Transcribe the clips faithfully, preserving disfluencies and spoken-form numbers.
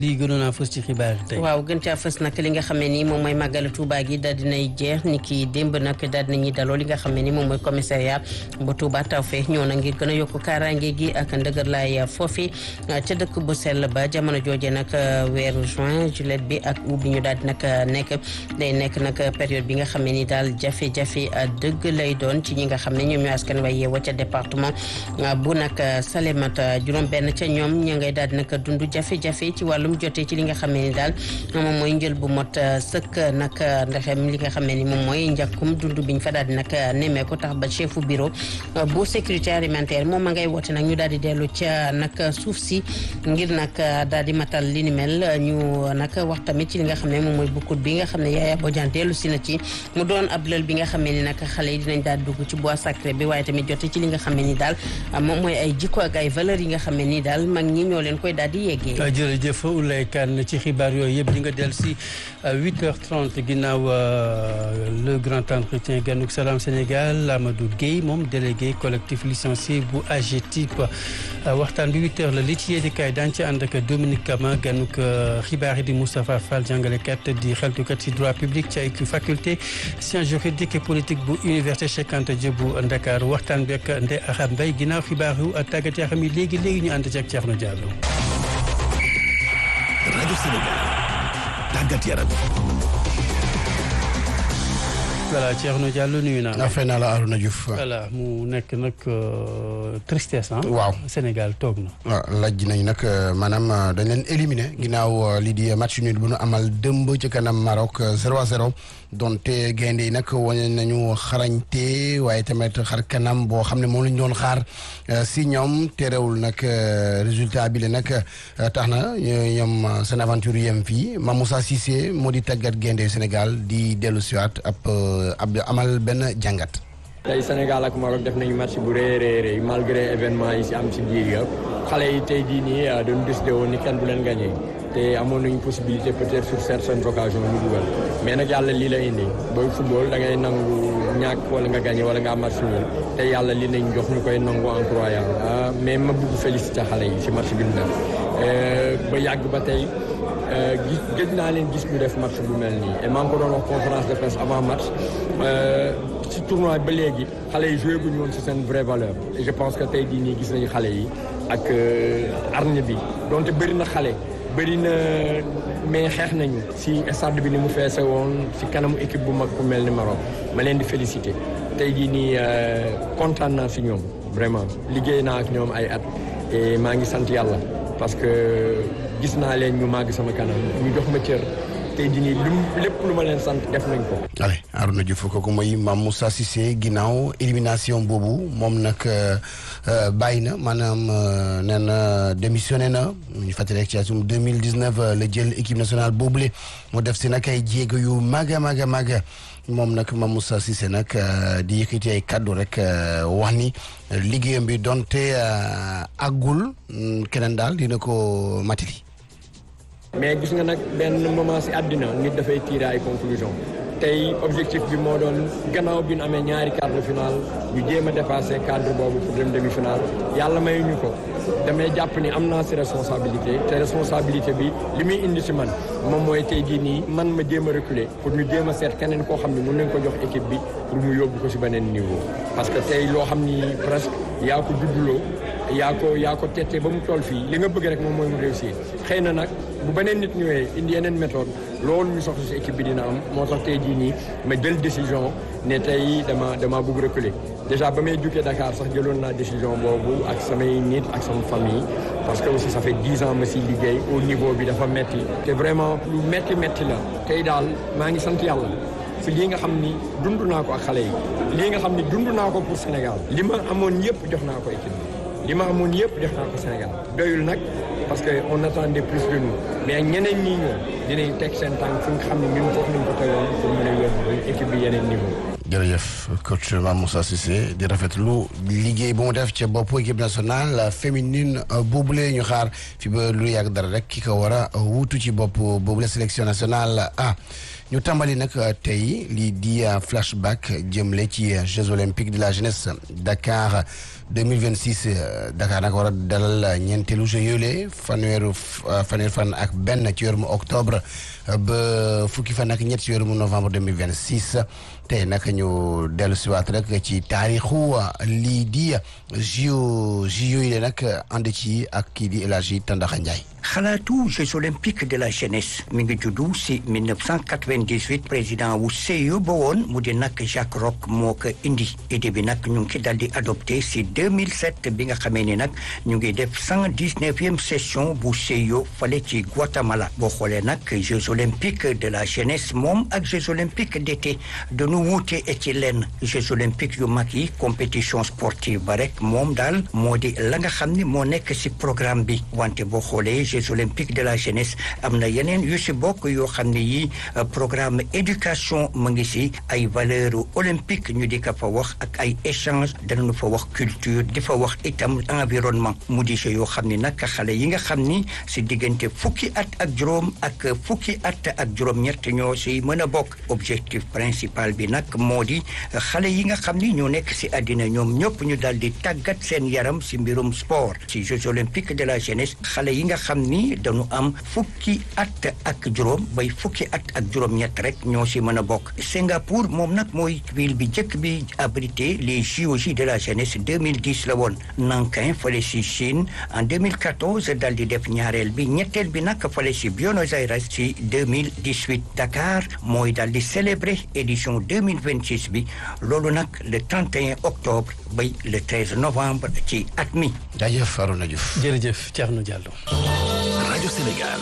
lii gënoon a fës ci xibaar yi tey. waaw gën caa fës nag li nga xam ne ni moom mooy màggalu Touba gi daal dinay jeex ni ki démb nag daal dinañuy daloo li nga xam ne ni moom mooy commissariat bu Touba Tawfekh ñëw na ngir gën a yokk kaaraange gi ak ndëgër laay foofi ca dëkk bu sell ba jamono jooje nag weeru juin juillet bi ak août bi ñu daal di nag nekk day nekk nag période bi nga xam ne ni daal jafe-jafe dëgg lay doon ci ñi nga xam ne ñoom ñoo askan way yeewoo ca département bu nag Salémata juróom benn ca ñoom ña ngay daal di nag dund jafe-jafe ci wàllum jotee ci li nga xam ne ni daal moom mooy njël bu mot sëkk nag ndaxem li nga xam ne ni moom mooy njàkkum dund biñ fa daal di nag nemmeeku tax ba chefu bureau bu sécurité alimentaire moom ma ngay woote nag ñu daal di dellu ca nag suuf si ngir nag daal di matal li ni mel ñu nag wax tamit ci li nga xam ne moom mooy bukkut bi nga xam ne Yaya Bodian dellu si na ci mu doon ab lël bi nga xam ne ni nag xale yi dinañ daal dugg ci bois sacré bi waaye tamit jote ci li nga xam ne ni daal moom mooy ay jikko ak ay valeurs yi nga xam ne ni daal mag ñi ñoo leen koy daal di yeggee. jërëjëf Oulaye Kane ci xibaar yooyu yëpp di nga dellu si huit heures trente ginnaaw le grand entretien ganuk Salam Sénégal Amadou Guèye moom délégué collectif licencié bu A G T I P waxtaan bi huit heures la li ci yéenekaay daan ci ànd ak Dominique Kama ganuk xibaar yi di Moustapha Fall jàngalekat di xeltukat ci droit public ci ay faculté sciences juridiques et politique bu université Cheikh Anta Diop bu Ndakaaru waxtaan bi ak Ndeye Arame Mbaye ginnaaw xibaar yu tàggat yaa xam yi léegi léegi ñu ànd ci ak Thierno Diallo. rajo Sénégal tàggat yaram. voilà Thierno Diallo nuyu naa. fay naa la Arouna Diouf. voilà mu nekk nag tristesse ah. waaw Sénégal toog na. waaw laaj nañ nag maanaam dañ leen éliminé ginnaaw lii di match nul bu nu amal dëmb ci kanam Maroc zéro à zéro donte gaynde yi nag wane nañu xarañte waaye tamit xar kanam boo xam ne moom lañ doon xaar si ñoom terewul nag résultat bi la nag tax na ñoom seen aventure yem fii Mamoussa Cissé moo di tàggat gaynde Sénégal di dellu siwaat ab ab amal benn jàngat. tey Sénégal ak Maroc def nañu match bu rëy rëy rëy malgré événement yi si am si biir yëpp xale yi tey jii nii dañu décidé woon ni kenn du leen gagné te amoon nañu possibilité peut-être sur certaines occasions ñu dugal mais nag yàlla lii la indi booy football da ngay nangu ñàkk wala nga gagné wala nga am match nul te yàlla lii nañ jox ñu koy nangu incroyable mais ma bëgg féliciter xale yi si match bi ñu def ba yàgg ba tey gis gëj naa leen gis ñu def match bu mel nii et maa ngi ko doon wax conférence de presse avant match ci tournoi ba léegi xale yi joué guñu woon ci seen vraie valeur et je pense que tey jii nii gis nañu xale yi ak arne bi donte bëri na xale bëri na mais xeex nañu si stade bi ni mu feese woon si kanamu équipe bu mag bu mel ni Maroc ma leen di féliciter tey jii nii kontaan naa si ñoom vraiment liggéey naa ak ñoom ay at et maa ngi sant yàlla parce que gis naa leen ñu màgg sama kanam ñu jox ma cër tey jii nii lu lépp lu ma leen sant def nañ ko. allez Arouna Diouf kooku mooy Mamoussa Cissé ginnaaw élimination boobu moom nag bàyyi na maanaam nee na démissionné na ñu fàttali rek ci atum deux mille dix-neuf la jël équipe nationale boobule mu def si nag ay jéego yu mag a mag a mag moom nag Mamoussa Cissé nag di yëkkati ay kaddu rek wax ni liggéeyam bi donte àggul keneen daal dina ko matiri. mais gis nga nag benn moment si àddina nit dafay tirer ay conclusion tey objectif bi moo doon gannaaw bi ñu amee ñaari quart de finale ñu jéem a dépasser cadre boobu pour dem demi finale yàlla may ñu ko damay jàpp ni am naa si responsabilité te responsabilité bi li muy indi si man moom mooy tey jii nii man ma jéem a reculer pour ñu jéem a seet keneen koo xam ne mën nañ ko jox équipe bi pour mu yóbbu ko si beneen niveau parce que tey loo xam ni presque yaa ko judduloo yaa ko yaa ko tettee ba mu toll fii li nga bëgg rek moom mooy mu réussir xëy na nag bu beneen nit ñëwee indi yeneen méthode loolu ñu soxla si équipe bi dina am moo tax tey jii nii ma jël décision ne tey dama dama bëgg reculer déjà ba may jugee Dakar sax jëloon naa décision boobu ak samay nit ak sama famille parce que aussi ça fait dix ans ma si liggéey au niveau bi dafa metti te vraiment lu metti metti la tey daal maa ngi sant yàlla si lii nga xam ni dund naa ko ak xale yi lii nga xam ni dund naa ko pour Sénégal li ma amoon yëpp jox naa ko équipe bi li ma amoon yëpp jox naa ko Sénégal doyul nag parce que on attendait plus de nous mais ñeneen ñi ñoom dinañ teg seen tànk fu nga xam ne ñun foofu nañ ko tegoon pour mën a yóbbu équipe bi yeneen niveau. jërëjëf coach Mamoussa Cissé di rafetlu liggéey bu mu def ca bopp équipe nationale féminine boobule ñu xaar fi ba lu yàgg dara rek ki ko war a wuutu ci bopp boobule sélection nationale ah ñu tàmbali nag tey lii di flashback jëmle ci Jeux olympiques de la jeunesse Dakar deux mille vingt-six Dakar nag war a dalal ñeenteelu Jeux yooyu fanweeru fanweer fan ak benn ci weeru octobre ba fukki fan ak ñett ci weeru novembre deux mille vingt-six tey nag ñu dellu si waat rek ci taarixu lii di Jeux yooyu nag ànd ci ak kii di El Hadji Tandaxa Ndiaye. xalaatu Jeux olympiques de la jeunesse mi ngi juddu si mille neuf cent quatre-vingt-dix-huit président wu C I O ba woon mu di nag Jacques Roch moo ko indi idée bi nag ñu ngi ci dal di adopté si deux mille sept bi nga xamee ni nag ñu ngi def cent dix-neuvième session bu C I O fale ci Guatemala boo xoolee nag Jeux olympiques de la jeunesse moom ak Jeux olympiques d'été dañu wuute ci lenn Jeux olympiques yu mag yi compétition sportive ba rek moom daal moo di la nga xam ni moo nekk si programme bi wante boo xoolee Jeux olympiques de la jeunesse am na yeneen yu si bokk yoo xam ne yi programme éducation mu ngi si ay valeurs olympiques ñu di ko fa wax ak ay échange danañu fa wax culture di fa wax itam environnement mu di yoo xam ni nag xale yi nga xam ni si diggante fukki at ak juróom ak fukki at ak juróom-ñett ñoo si mën a bokk objectif principal bi nag moo di xale yi nga xam ni ñoo nekk si àddina ñoom ñëpp ñu daal di tàggat seen yaram si mbirum sport si Jeux olympiques de la jeunesse xale yi nga xam ni dañu am fukki at ak juróom bay fukki at ak juróom-ñett rek ñoo si mën a bokk Singapour moom nag mooy ville bi jëkk bi abrité les J O J de la jeunesse deux mille dix la woon Nankin fale si Chine en deux mille quatorze dal di def ñaareel bi ñetteel bi nag fale si Buenos Aires si deux mille dix-huit Dakar mooy dal di célébrer édition deux mille vingt-six bi loolu nag le trente et un octobre bay le treize novembre ci at mi. jaajëf Arouna Diouf. jërëjëf Thierno Diallo. rajo Sénégal.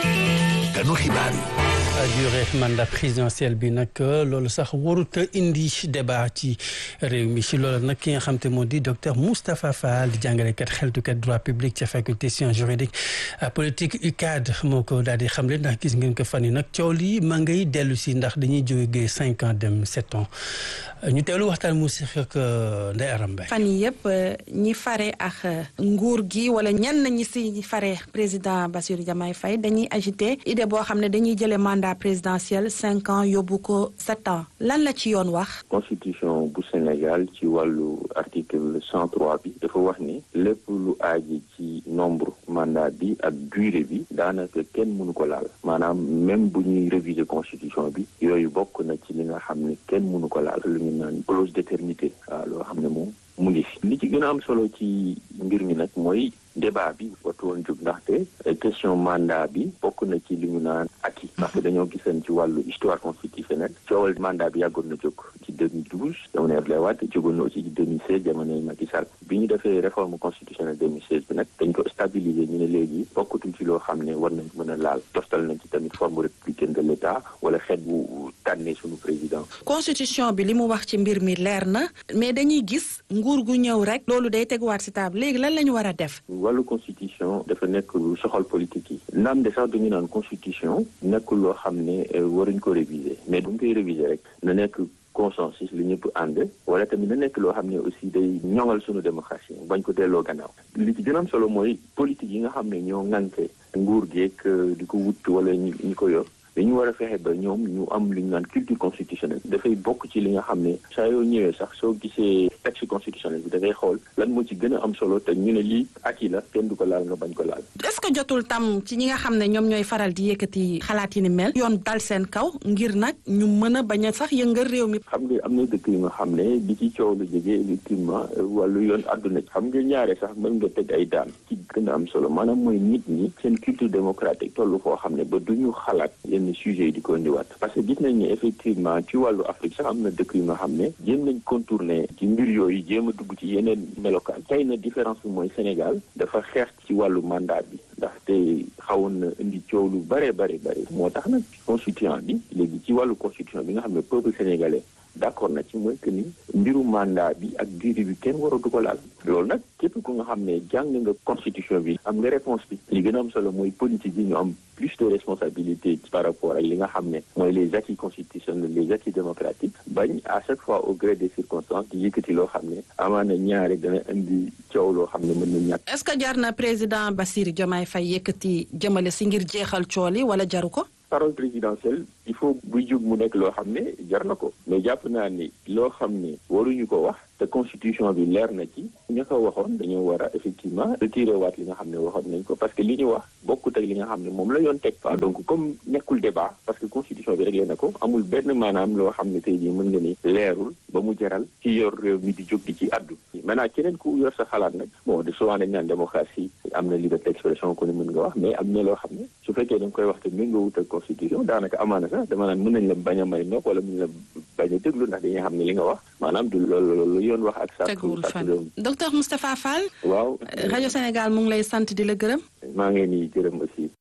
kanu xibaar yi. durée mandat présidentiel bi nag loolu sax warut a indi débat ci réew mi ci loolu nag ki nga xam te moo di docteur Moustapha Fall di jàngalekat xeltukat droit public ca faculté sciences juridiques politique U C A D moo ko daal di xamle ndax gis ngeen ko fan yi nag coow lii ma ngay dellu si ndax dañuy jógee cinq ans dem sept ans ñu teewlu waxtaan mu si ak Ndeye Aram Mbaye. fan yi yëpp ñi fare ak nguur gi wala ñenn ñi si fare président Bassirou Diomaye Faye dañuy agité idée boo xam ne dañuy jëlee mandat présidentiel cinq ans yóbbu ko sept ans lan la ci yoon wax. constitution bu Sénégal ci wàllu article cent trois bi dafa wax ni lépp lu aaji ci nombre mandat bi ak durée bi daanaka kenn mënu ko laal maanaam même bu ñuy réviser constitution bi yooyu bokk na ci li nga xam ne kenn mënu ko laal lu ñu naan clause d'éternité waaw loo xam ne moom mu ngi fi li ci gën a am solo ci mbir mi nag mooy débat bi watu woon jóg ndaxte question mandat bi bokk na ci li ñu naan acquis parce que dañoo gisan ci wàllu histoire constitutionnelle coowal mandat bi yàggoon na jóg ci deux mille douze jamonoy Abdoulaye Wade jógoon na aussi ci deux mille seize jamonoy Macky Sall bi ñu defee réforme constitutionnelle deux mille seize bi nag dañ ko stabiliser ñu ne léegi bokkutul ci loo xam ne war nañ mën a laal toftal nañ ci tamit forme républicaine de l'État wala xeet bu tànnee suñu président. constitution bi li mu wax ci mbir mi leer na mais dañuy gis nguur gu ñëw rek loolu day teguwaat si table léegi lan la ñu war a def. wàllu constitution dafa nekk lu soxal politique yi naam de sax dañu naan constitution nekkul loo xam ne waruñ ko réviser mais bu ñu koy réviser rek na nekk consensus li ñëpp ànd wala tamit na nekk loo xam ne aussi day ñoŋal suñu démocratie bañ ko delloo gannaaw li ci gën a am solo mooy politique yi nga xam ne ñoo ŋànke nguur geek di ko wut wala ñi ñi ko yor dañu war a fexe ba ñoom ñu am li ñu naan culture constitutionnelle dafay bokk ci li nga xam ne saa yoo ñëwee sax soo gisee texte constitutionnel bi dafay xool lan moo ci gën a am solo te ñu ne lii acquis la kenn du ko laal nga bañ ko laal. est-ce que jotul tam ci ñi nga xam ne ñoom ñooy faral di yëkkati xalaat yi ni mel yoon dal seen kaw ngir nag ñu mën a bañ a sax yëngal réew mi. xam nga am na dëkk yu nga xam ne bi ci coow lu jógee effectivement wàllu yoon àdduna xam nga ñaare sax mën nga teg ay daan ci gën a am solo maanaam mooy nit ñi seen culture démocratique tollu foo xam ne ba duñu xalaat yenn sujet yi di ko indiwaat parce que gis nañ ne effectivement ci wàllu Afrique sax am na dëkk yu nga xam ne jéem nañ contourner ci mbir yooyu jéem a dugg ci yeneen melokaan tey na différence bi mooy Sénégal dafa xeex ci wàllu mandat bi ndaxte xawoon na indi coow lu bare bare bare moo tax nag constituant bi léegi ci wàllu constitution bi nga xam ne peuple sénégalais d'accord na ci mooy que ni mbiru mandat bi ak durée bi kenn waratu ko laal loolu nag képp ku nga xam ne jàng nga constitution bi am nga réponse bi li gën a am solo mooy politique yi ñu am plus de responsabilité par rapport ak li nga xam ne mooy les acquis constitutionnels les acquis démocratiques bañ à chaque fois au gré des circonstances di yëkkati loo xam ne amaana ñaare dana indi coow loo xam ne mën na ñàkk. est-ce que jar na président Bassirou Diomaye Faye yëkkati jëmale si ngir jeexal cool yi wala jaru ko. parole présidentielle il faut buy jóg mu nekk loo xam ne jar na ko mais jàpp naa ni loo xam ne waruñu ko wax te constitution bi leer na ci ña ko waxoon dañoo war a effectivement retirer waat li nga xam ne waxoon nañ ko parce que li ñu wax bokkut ak li nga xam ne moom la yoon teg waaw donc comme nekkul débat parce que constitution bi réglé na ko amul benn maanaam loo xam ne tey jii mën nga ni leerul ba mu jaral ci yor réew mi di jóg di ci addu maintenant keneen ku yor sa xalaat nag bon de souvent dañ naan démocratie am na liberté d'expression ko ne mën nga wax mais am na loo xam ne su fekkee da nga koy wax te méngoo wut ak constitution daanaka amaana sax dama naan mën nañ la bañ a may nopp wala mën la bañ a déglu ndax dañuy xam ne li nga wax maanaam du loolu loolu yoon wax ak teguwul fan docteur Moustapha Fall waaw rajo Sénégal mu ngi lay sant di la gërëm maa ngi nii gërëm aussi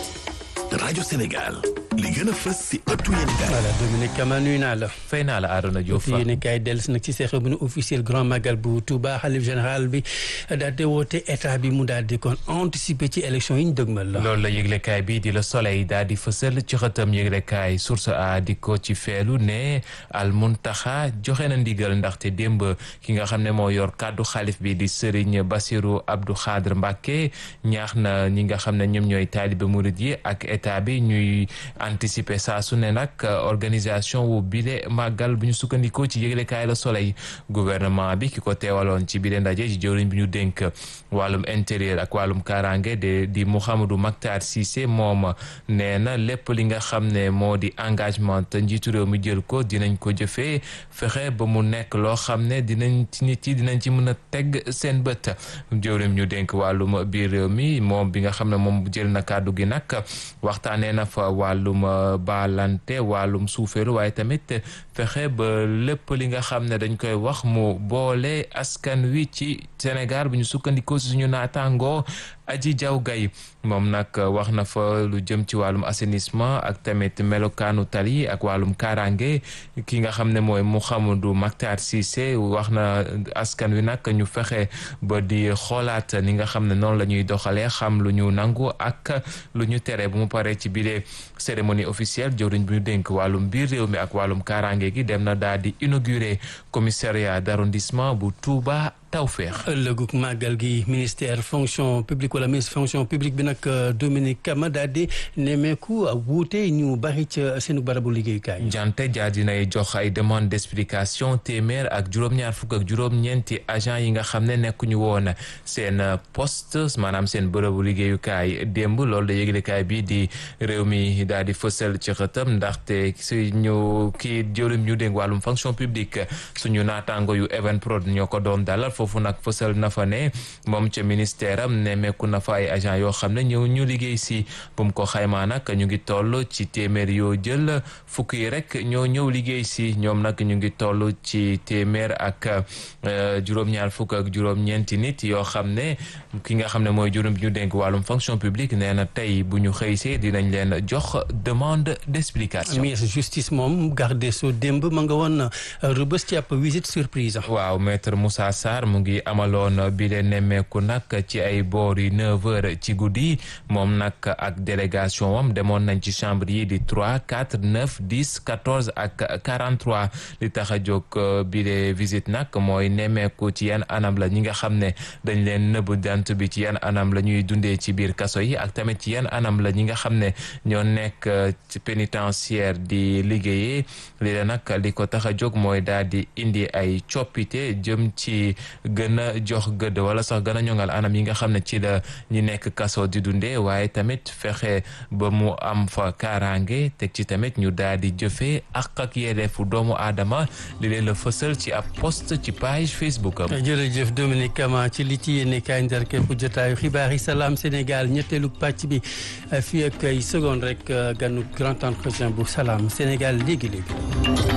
rajo Sénégal li gën a fës si ëttu yéenekaay. voilà Dominique Kama nuyu naa la. fay naa la Arona Diouf. yéenekaay dellusi nag ci cérémonie officielle grand magal bu Touba xalif général bi daal di woote état bi mu daal di kon anticiper ci élection yi ñu dëgmal la. loolu la yëglekaay bi di Le Soleil daal di fësal ci xëtam yëglekaay Source A di ko ci feelu ne Al Muntaxa joxe na ndigal ndaxte démb ki nga xam ne moo yor kàddu xalif bi di Serigne Bassirou Abdou Khadre Mbacké ñaax na ñi nga xam ne ñoom ñooy taalibe murid yi ak état bi ñuy anticiper saa su ne nag organisation wu bile màggal bu ñu sukkandikoo ci yëglekaay Le Soleil gouvernement bi ki ko teewaloon ci bile ndaje ci jëwriñ bi ñu dénk wàllum intérieur ak wàllum kaaraange de di Mouhamadou Mactar Cissé moom nee na lépp li nga xam ne moo di engagement te njiitu réew mi jël ko dinañ ko jëfee fexe ba mu nekk loo xam ne dinañ ci nit yi dinañ ci mën a teg seen bët jëwriñ bi ñu dénk wàllum biir réew mi moom bi nga xam ne moom jël na kàddu gi nag waxtaanee na fa wàllum baalante wàllum suufeelu waaye tamit fexe ba lépp li nga xam ne dañ koy wax mu boole askan wi ci Sénégal bu ñu sukkandikoo si suñu naataangoo Aji Jaw Gay moom nag wax na fa lu jëm ci wàllum assainissement ak tamit melokaanu tali ak wàllum kaaraange ki nga xam ne mooy Mouhamadou Mactar Cissé wax na askan wi nag ñu fexe ba di xoolaat ni nga xam ne noonu la ñuy doxalee xam lu ñu nangu ak lu ñu tere bu mu paree ci biir cérémonie officielle jëwriñ bu ñu dénk wàllum biir réew mi ak wàllum kaaraange gi dem na daal di inauguré commissariat d'arrondissement bu Touba Tawfeex. ëllëgug màggal gi ministère fonction publique wala ministre fonction publique bi nag Dominique Kama daal di nemmeeku wuute ñu bari ca seen barabu liggéeyukaay. jante jaar dinay jox ay demande d'explication téeméer ak juróom-ñaar fukk ak juróom-ñeenti agent yi nga xam ne nekkuñu woon seen poste maanaam seen bërëbu liggéeyukaay démb loolu da yëglekaay bi di réew mi daal di fësal ci xëtam ndaxte suñu kii jëwriñ ñu dénk wàllum fonction publique suñu naataango yu Evenprod ñoo ko doon dalal foofu nag fësal na fa ne moom ca ministère am nemmeeku na fa ay agent yoo xam ne ñëw ñu liggéey si bu mu ko xaymaa nag ñu ngi toll ci téeméer yoo jël fukk yi rek ñoo ñëw liggéey si ñoom nag ñu ngi toll ci téeméer ak juróom-ñaar fukk ak juróom-ñeenti nit yoo xam ne ki nga xam ne mooy juróom bi ñu dénk wàllum fonction publique nee na tey bu ñu xëysee dinañ leen jox demande d'explication. ministre justice moom garde des sceaux démb ma nga woon Rebeuss ci ab visite surprise. waaw maître Moussa Sarr mu ngi amaloon bi leen nemmeeku nag ci ay boori neuf heures ci guddi moom nag ak délégation wam demoon nañ ci chambre yi di trois quatre neuf dix quatorze ak quarante-trois li tax a jóg bi lee visite nag mooy nemmeeku ci yan anam la ñi nga xam ne dañ leen nëbb dant bi ci yan anam la ñuy dundee ci biir kaso yi ak tamit ci yan anam la ñi nga xam ne ñoo nekk ci pénitentiaire di liggéeyee li la nag li ko tax a jóg mooy daal di indi ay coppite jëm ci gën a jox gëdd wala sax gën a ñoŋal anam yi nga xam ne ci la ñi nekk kaso di dundee waaye tamit fexe ba mu am fa kaaraange teg ci tamit ñu daal di jëfee ak ak yelleefu doomu aadama li leen la fësal ci ab post ci page Facebook am. jërëjëf Dominique Kama ci li ci yéene kaay ndar képp jotaayu xibaar yi Salam Sénégal ñetteelu pàcc bi fii ak ay seconde rek ganu grand entretien bu Salam Sénégal léegi léegi.